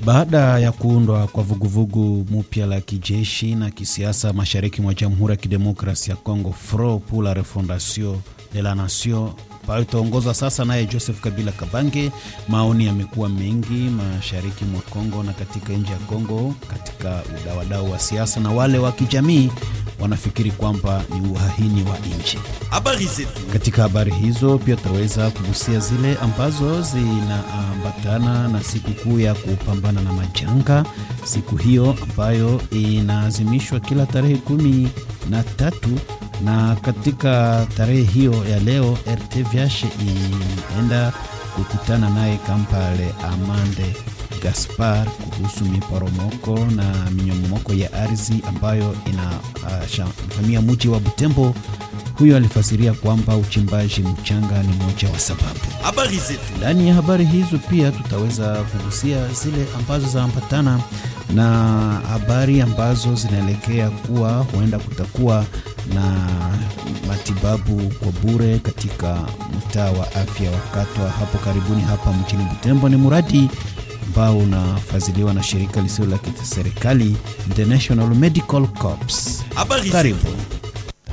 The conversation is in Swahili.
Baada ya kuundwa kwa vuguvugu mpya la kijeshi na kisiasa mashariki mwa Jamhuri ya Kidemokrasia ya Kongo, Front pour la Refondation de la Nation, ambayo itaongozwa sasa naye Joseph Kabila Kabange, maoni yamekuwa mengi mashariki mwa Kongo na katika nje ya Kongo, katika wadau wa siasa na wale wa kijamii wanafikiri kwamba ni uhaini wa nchi. Habari zetu. Katika habari hizo pia tutaweza kugusia zile ambazo zinaambatana na siku kuu ya kupambana na majanga. Siku hiyo ambayo inaadhimishwa kila tarehe 13, na katika tarehe hiyo ya leo RTVH inaenda kukutana naye Kampale Amande Gaspar kuhusu miporomoko na minyomomoko ya ardhi ambayo inavamia mji wa Butembo. Huyo alifasiria kwamba uchimbaji mchanga ni moja wa sababu. Habari zetu. Ndani ya habari hizo pia tutaweza kugusia zile ambazo zaambatana na habari ambazo zinaelekea kuwa huenda kutakuwa na matibabu kwa bure katika mtaa wa afya wa Katwa hapo karibuni hapa mjini Butembo. Ni mradi ambao unafadhiliwa na shirika lisilo la kiserikali International Medical Corps. Habari karibu.